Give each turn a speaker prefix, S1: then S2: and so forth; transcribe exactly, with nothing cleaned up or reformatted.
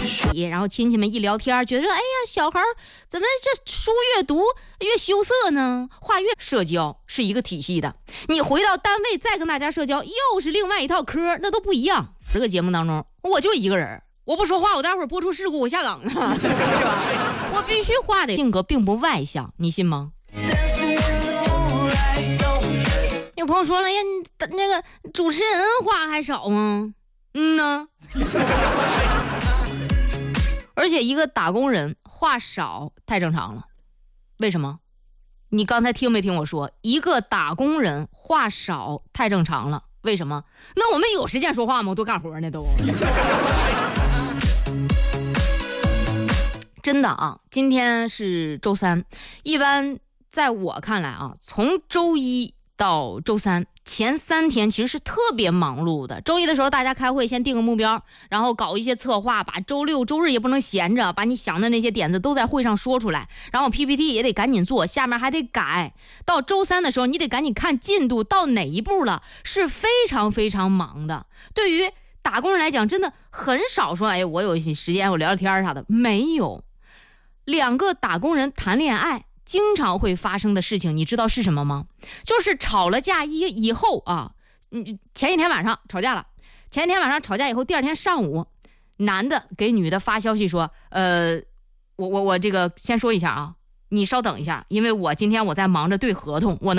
S1: 然后亲戚们一聊天，觉得哎呀，小孩怎么这书越读越羞涩呢？话越社交是一个体系的，你回到单位再跟大家社交，又是另外一套科，那都不一样。这个节目当中，我就一个人，我不说话，我待会儿播出事故，我下岗呢，是吧？我必须话的性格并不外向，你信吗？有朋友说了呀，那个主持人话还少吗？嗯呢。而且一个打工人话少太正常了，为什么？你刚才听没听我说？一个打工人话少太正常了，为什么？那我们有时间说话吗？我多干活呢都。真的啊，今天是周三，一般在我看来啊，从周一到周三前三天其实是特别忙碌的。周一的时候大家开会先定个目标，然后搞一些策划，把周六周日也不能闲着，把你想的那些点子都在会上说出来，然后 P P T 也得赶紧做，下面还得改。到周三的时候你得赶紧看进度到哪一步了，是非常非常忙的。对于打工人来讲，真的很少说哎，我有一些时间我聊聊天啥的，没有。两个打工人谈恋爱经常会发生的事情，你知道是什么吗？就是吵了架以以后啊，前一天晚上吵架了，前一天晚上吵架以后，第二天上午，男的给女的发消息说，呃，我我我这个先说一下啊，你稍等一下，因为我今天我在忙着对合同，我能。